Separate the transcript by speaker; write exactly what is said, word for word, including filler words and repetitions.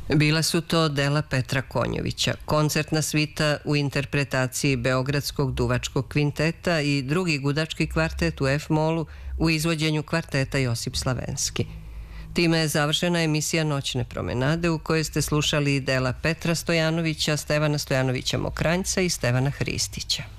Speaker 1: Bila su to dela Petra Konjovića, koncertna svita u interpretaciji Beogradskog duvačkog kvinteta i drugi gudački kvartet u F-molu u izvođenju kvarteta Josip Slavenski. Time je završena emisija Noćne promenade u kojoj ste slušali dela Petra Stojanovića, Stevana Stojanovića Mokranjca i Stevana Hristića.